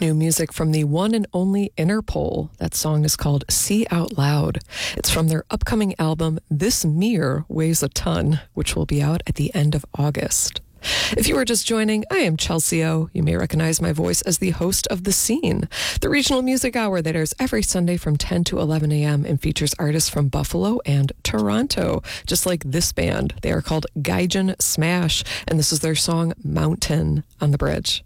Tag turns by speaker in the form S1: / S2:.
S1: New music from the one and only Interpol. That song is called See Out Loud. It's from their upcoming album, This Mirror Weighs a Ton, which will be out at the end of August. If you are just joining, I am Chelsea O. You may recognize my voice as the host of The Scene, the regional music hour that airs every Sunday from 10 to 11 a.m. and features artists from Buffalo and Toronto, just like this band. They are called Gaijin Smash, and this is their song Mountain on the Bridge.